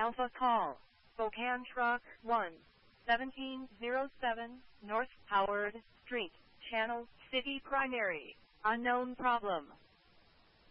Alpha call. Spokane Truck 1. 1707 North Howard Street, Channel City Primary. Unknown problem.